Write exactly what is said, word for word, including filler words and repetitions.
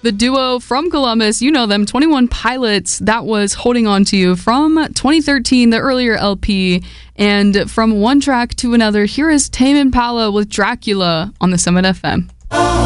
The duo from Columbus, you know them, twenty-one Pilots. That was Holding On To You from twenty thirteen, the earlier L P. And from one track to another, here is Tame Impala with Dracula on the Summit F M.